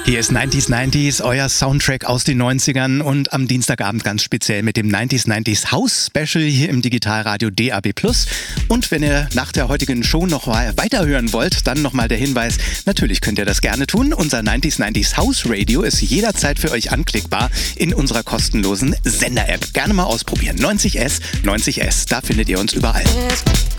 Hier ist 90s, euer Soundtrack aus den 90ern und am Dienstagabend ganz speziell mit dem 90s House Special hier im Digitalradio DAB+. Und wenn ihr nach der heutigen Show noch mal weiterhören wollt, dann nochmal der Hinweis, natürlich könnt ihr das gerne tun. Unser 90s House Radio ist jederzeit für euch anklickbar in unserer kostenlosen Sender-App. Gerne mal ausprobieren. 90S, da findet ihr uns überall.